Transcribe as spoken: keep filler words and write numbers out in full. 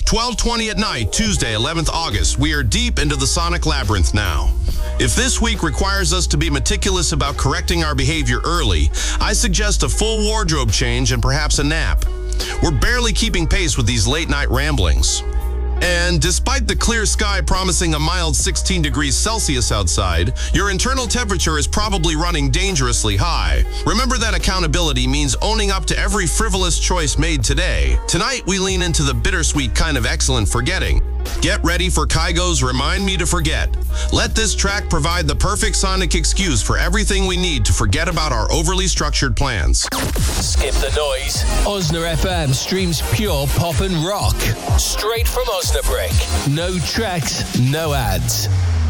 twelve twenty at night, Tuesday, eleventh August. We are deep into the sonic labyrinth now. If this week requires us to be meticulous about correcting our behavior early, I suggest a full wardrobe change and perhaps a nap. We're barely keeping pace with these late-night ramblings. And despite the clear sky promising a mild sixteen degrees Celsius outside, your internal temperature is probably running dangerously high. Remember that accountability means owning up to every frivolous choice made today. Tonight, we lean into the bittersweet kind of excellent forgetting. Get ready for Kygo's Remind Me to Forget. Let this track provide the perfect sonic excuse for everything we need to forget about our overly structured plans. Skip the noise. Osna F M streams pure pop and rock. Straight from Osnabrück. No tracks, no ads.